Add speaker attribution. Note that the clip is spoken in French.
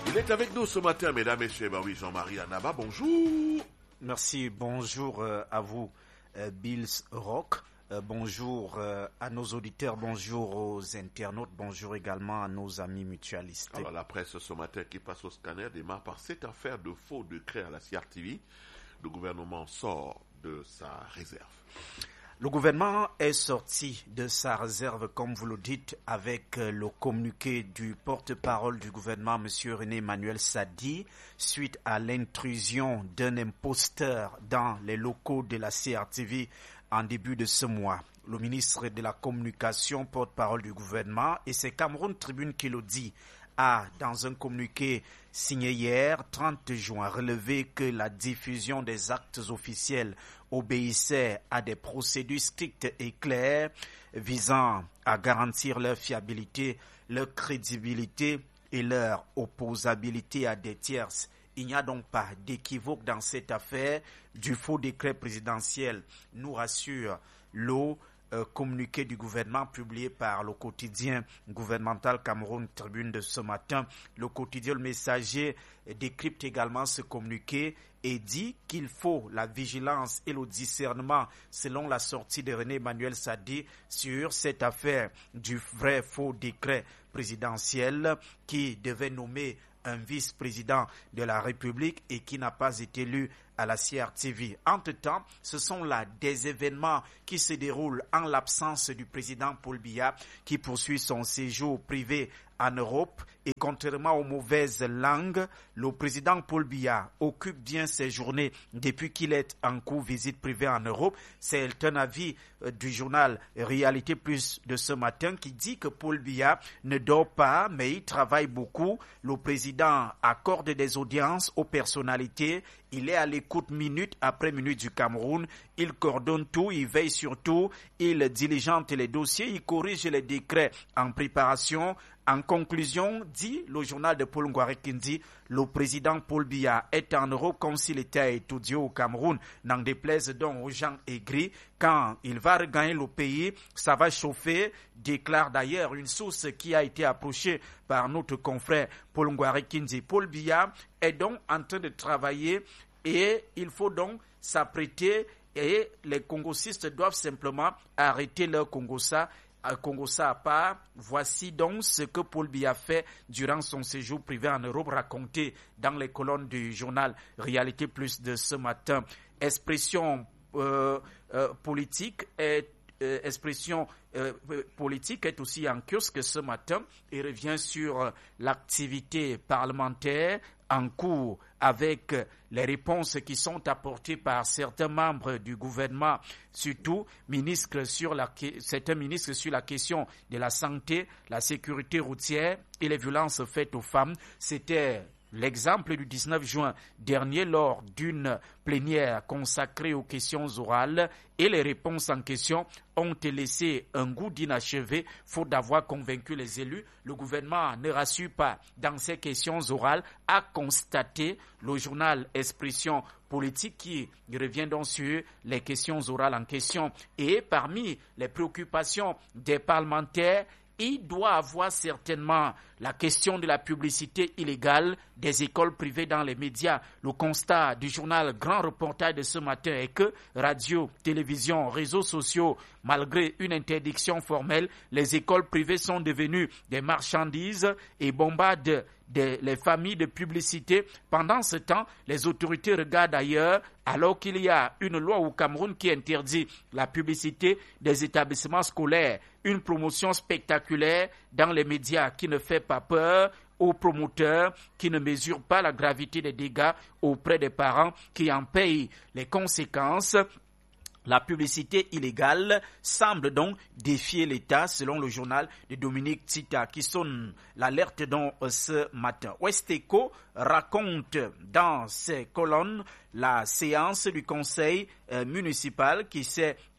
Speaker 1: Il est avec nous ce matin, mesdames, messieurs. Oui, Jean-Marie Anaba, bonjour.
Speaker 2: Merci, bonjour à vous, Bills Rock. Bonjour à nos auditeurs, bonjour aux internautes, bonjour également à nos amis mutualistes.
Speaker 1: Alors, la presse ce matin qui passe au scanner démarre par cette affaire de faux décret à la CRTV. Le gouvernement sort de sa réserve.
Speaker 2: Le gouvernement est sorti de sa réserve, comme vous le dites, avec le communiqué du porte-parole du gouvernement, M. René Emmanuel Sadi, suite à l'intrusion d'un imposteur dans les locaux de la CRTV en début de ce mois. Le ministre de la Communication, porte-parole du gouvernement, et c'est Cameroun Tribune qui le dit, a, dans un communiqué signé hier, 30 juin, relevé que la diffusion des actes officiels obéissait à des procédures strictes et claires visant à garantir leur fiabilité, leur crédibilité et leur opposabilité à des tierces. Il n'y a donc pas d'équivoque dans cette affaire du faux décret présidentiel, nous rassure le communiqué du gouvernement publié par le quotidien gouvernemental Cameroun Tribune de ce matin. Le quotidien Le Messager décrypte également ce communiqué et dit qu'il faut la vigilance et le discernement selon la sortie de René Emmanuel Sadi sur cette affaire du vrai faux décret présidentiel qui devait nommer un vice-président de la République et qui n'a pas été élu à la CRTV. Entre-temps, ce sont là des événements qui se déroulent en l'absence du président Paul Biya qui poursuit son séjour privé en Europe et contrairement aux mauvaises langues, le président Paul Biya occupe bien ses journées depuis qu'il est en cours visite privée en Europe. C'est un avis du journal Réalité Plus de ce matin qui dit que Paul Biya ne dort pas mais il travaille beaucoup. Le président accorde des audiences aux personnalités. Il est à l'écoute minute après minute du Cameroun. Il coordonne tout, il veille sur tout, il diligente les dossiers, il corrige les décrets en préparation. En conclusion, dit le journal de Paul Ngouaré-Kindi, le président Paul Biya est en Europe comme s'il était étudié au Cameroun. N'en déplaise donc aux gens aigris. Quand il va regagner le pays, ça va chauffer, déclare d'ailleurs une source qui a été approchée par notre confrère Paul Ngouaré-Kindi. Paul Biya est donc en train de travailler et il faut donc s'apprêter et les congosistes doivent simplement arrêter leur Congossa à part. Voici donc ce que Paul Biya fait durant son séjour privé en Europe, raconté dans les colonnes du journal Réalité Plus de ce matin. Expression politique est aussi en kiosque ce matin et revient sur l'activité parlementaire en cours avec les réponses qui sont apportées par certains membres du gouvernement, surtout certains ministres sur la question de la santé, la sécurité routière et les violences faites aux femmes. C'était l'exemple du 19 juin dernier lors d'une plénière consacrée aux questions orales et les réponses en question ont laissé un goût d'inachevé faute d'avoir convaincu les élus. Le gouvernement ne rassure pas dans ces questions orales, a constaté le journal Expression politique qui revient donc sur les questions orales en question. Et parmi les préoccupations des parlementaires, il doit avoir certainement la question de la publicité illégale des écoles privées dans les médias. Le constat du journal Grand Reportage de ce matin est que radio, télévision, réseaux sociaux, malgré une interdiction formelle, les écoles privées sont devenues des marchandises et bombardent les familles de publicité. Pendant ce temps, les autorités regardent ailleurs alors qu'il y a une loi au Cameroun qui interdit la publicité des établissements scolaires. Une promotion spectaculaire dans les médias qui ne fait pas peur aux promoteurs qui ne mesurent pas la gravité des dégâts auprès des parents qui en payent les conséquences. La publicité illégale semble donc défier l'État, selon le journal de Dominique Tita, qui sonne l'alerte donc ce matin. Westeco raconte dans ses colonnes la séance du conseil municipal qui s'est